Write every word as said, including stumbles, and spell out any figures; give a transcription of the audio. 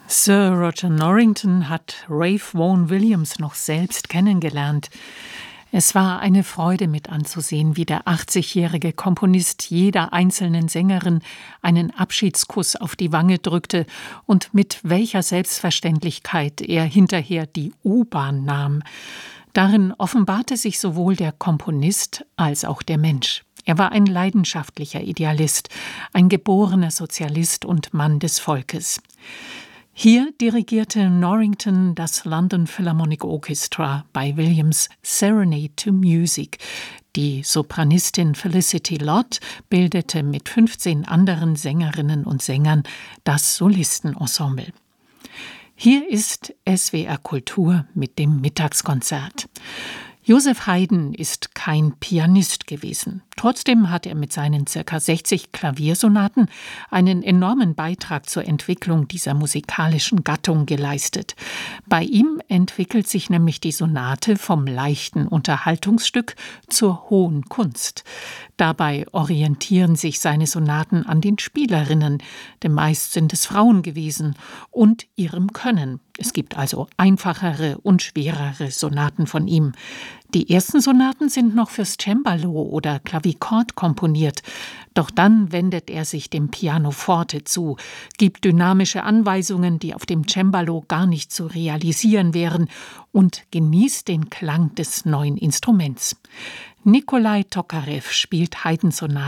Sir Roger Norrington hat Ralph Vaughan Williams noch selbst kennengelernt. Es war eine Freude mit anzusehen, wie der achtzigjährige Komponist jeder einzelnen Sängerin einen Abschiedskuss auf die Wange drückte und mit welcher Selbstverständlichkeit er hinterher die U-Bahn nahm. Darin offenbarte sich sowohl der Komponist als auch der Mensch. Er war ein leidenschaftlicher Idealist, ein geborener Sozialist und Mann des Volkes. Hier dirigierte Norrington das London Philharmonic Orchestra bei Williams' Serenade to Music. Die Sopranistin Felicity Lott bildete mit fünfzehn anderen Sängerinnen und Sängern das Solistenensemble. Hier ist S W R Kultur mit dem Mittagskonzert. Joseph Haydn ist kein Pianist gewesen. Trotzdem hat er mit seinen circa sechzig Klaviersonaten einen enormen Beitrag zur Entwicklung dieser musikalischen Gattung geleistet. Bei ihm entwickelt sich nämlich die Sonate vom leichten Unterhaltungsstück zur hohen Kunst. Dabei orientieren sich seine Sonaten an den Spielerinnen, denn meist sind es Frauen gewesen, und ihrem Können. Es gibt also einfachere und schwerere Sonaten von ihm. Die ersten Sonaten sind noch fürs Cembalo oder Clavichord komponiert, doch dann wendet er sich dem Pianoforte zu, gibt dynamische Anweisungen, die auf dem Cembalo gar nicht zu realisieren wären, und genießt den Klang des neuen Instruments. Nikolai Tokarew spielt Haydn-Sonaten